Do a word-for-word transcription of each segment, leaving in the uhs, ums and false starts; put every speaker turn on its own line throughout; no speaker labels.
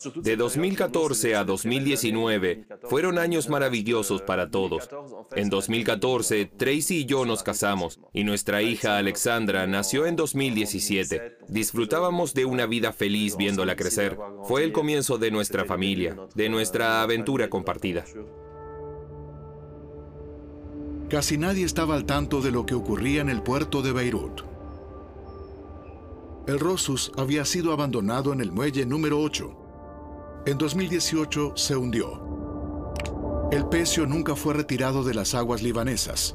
De dos mil catorce a dos mil diecinueve fueron años maravillosos para todos. En dos mil catorce, Tracy y yo nos casamos y nuestra hija Alexandra nació en dos mil diecisiete. Disfrutábamos de una vida feliz viéndola crecer. Fue el comienzo de nuestra familia, de nuestra aventura compartida.
Casi nadie estaba al tanto de lo que ocurría en el puerto de Beirut. El Rosus había sido abandonado en el muelle número ocho. En dos mil dieciocho se hundió. El pecio nunca fue retirado de las aguas libanesas.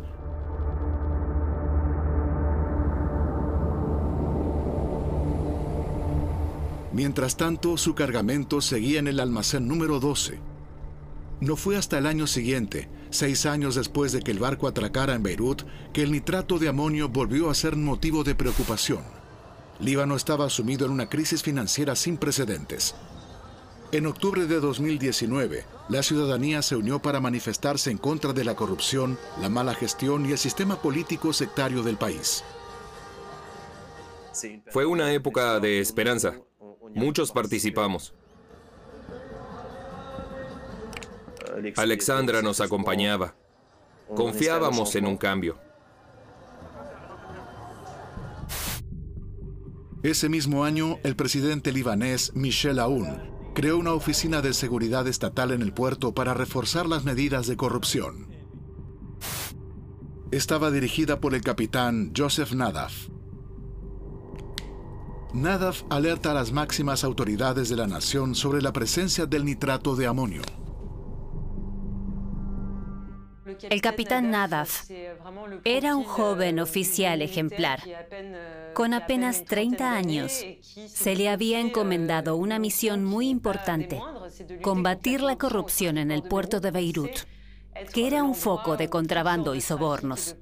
Mientras tanto, su cargamento seguía en el almacén número doce. No fue hasta el año siguiente, seis años después de que el barco atracara en Beirut, que el nitrato de amonio volvió a ser motivo de preocupación. Líbano estaba sumido en una crisis financiera sin precedentes. En octubre de dos mil diecinueve, la ciudadanía se unió para manifestarse en contra de la corrupción, la mala gestión y el sistema político sectario del país.
Fue una época de esperanza. Muchos participamos. Alexandra nos acompañaba. Confiábamos en un cambio.
Ese mismo año, el presidente libanés Michel Aoun creó una oficina de seguridad estatal en el puerto para reforzar las medidas de corrupción. Estaba dirigida por el capitán Joseph Nadaf. Nadaf alerta a las máximas autoridades de la nación sobre la presencia del nitrato de amonio.
El capitán Nadaf era un joven oficial ejemplar. Con apenas treinta años, se le había encomendado una misión muy importante: combatir la corrupción en el puerto de Beirut, que era un foco de contrabando y sobornos.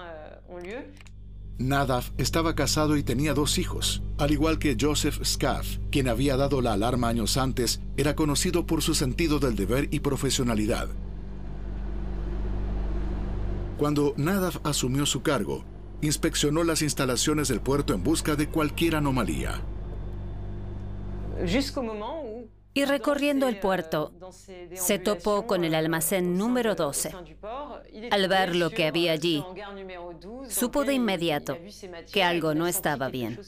Nadaf estaba casado y tenía dos hijos. Al igual que Joseph Scaff, quien había dado la alarma años antes, era conocido por su sentido del deber y profesionalidad. Cuando Nadaf asumió su cargo, inspeccionó las instalaciones del puerto en busca de cualquier anomalía.
Y recorriendo el puerto, se topó con el almacén número doce. Al ver lo que había allí, supo de inmediato que algo no estaba bien.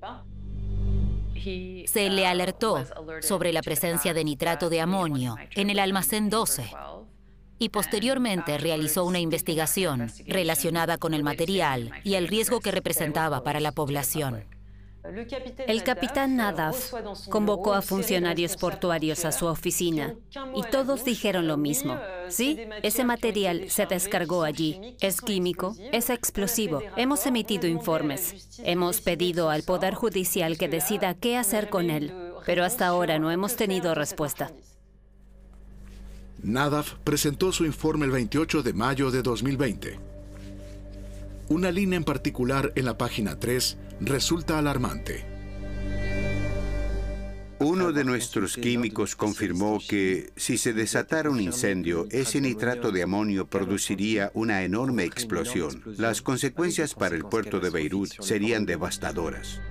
Se le alertó sobre la presencia de nitrato de amonio en el almacén doce. Y posteriormente realizó una investigación relacionada con el material y el riesgo que representaba para la población.
El capitán Nadaf convocó a funcionarios portuarios a su oficina y todos dijeron lo mismo. Sí, ese material se descargó allí. Es químico, es explosivo. Hemos emitido informes. Hemos pedido al Poder Judicial que decida qué hacer con él, pero hasta ahora no hemos tenido respuesta.
Nadaf presentó su informe el veintiocho de mayo de dos mil veinte. Una línea en particular en la página tres resulta alarmante.
Uno de nuestros químicos confirmó que si se desatara un incendio, ese nitrato de amonio produciría una enorme explosión. Las consecuencias para el puerto de Beirut serían devastadoras.